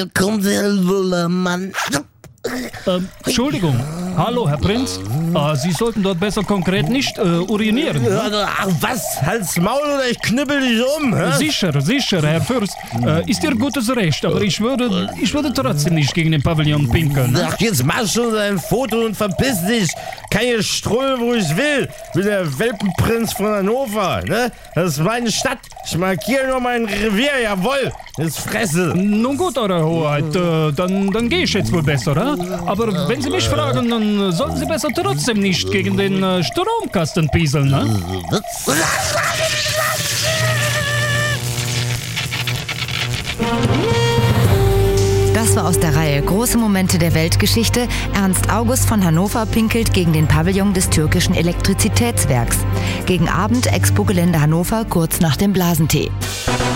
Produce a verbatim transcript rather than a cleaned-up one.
Hier kommt der Lullermann. Ähm, Entschuldigung. Hallo, Herr Prinz. Äh, Sie sollten dort besser konkret nicht äh, urinieren. Ne? Ach was, halt's Maul oder ich knüppel dich um. Hä? Sicher, sicher, Herr Fürst. Äh, ist Ihr gutes Recht, aber ich würde, ich würde trotzdem nicht gegen den Pavillon pinkeln. Ne? Ach, jetzt mach schon dein Foto und verpiss dich. Kann hier strollen, wo ich will. Ich bin der Welpenprinz von Hannover. Ne? Das ist meine Stadt. Ich markiere nur mein Revier, jawohl. Jetzt Fresse. Nun gut, Eure Hoheit, äh, dann, dann gehe ich jetzt wohl besser, äh? Aber wenn Sie mich fragen, dann sollten Sie besser trotzdem nicht gegen den äh, Stromkasten pieseln, ne? Das war aus der Reihe Große Momente der Weltgeschichte. Ernst August von Hannover pinkelt gegen den Pavillon des türkischen Elektrizitätswerks. Gegen Abend Expo-Gelände Hannover kurz nach dem Blasentee.